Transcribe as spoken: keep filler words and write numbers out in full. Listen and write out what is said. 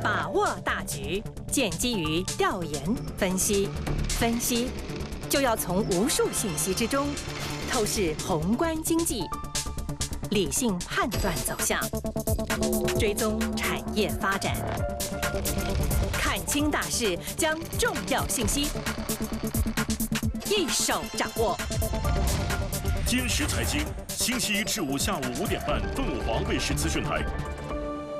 把握大局，建基于调研分析，分析就要从无数信息之中透视宏观经济，理性判断走向，追踪产业发展，看清大势，将重要信息一手掌握。 坚实财经，星期一至五下午五点半，凤凰卫视资讯台。